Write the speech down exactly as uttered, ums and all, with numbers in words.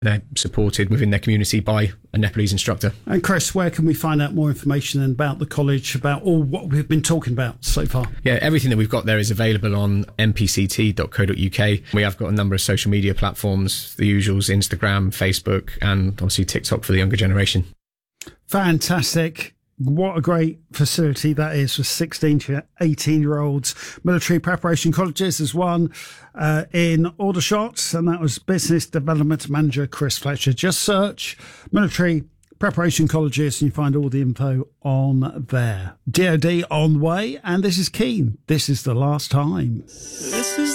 They're supported within their community by a Nepalese instructor. And Chris, where can we find out more information about the college, about all what we've been talking about so far? Yeah, everything that we've got there is available on n p c t dot co dot u k. We have got a number of social media platforms, the usuals, Instagram, Facebook, and obviously TikTok for the younger generation. Fantastic. What a great facility that is for sixteen to eighteen year olds. Military Preparation Colleges is one uh, in Aldershot, and that was Business Development Manager Chris Fletcher. Just search Military Preparation Colleges and you find all the info on there. D O D on the way, and this is Keen. This is the last time. This is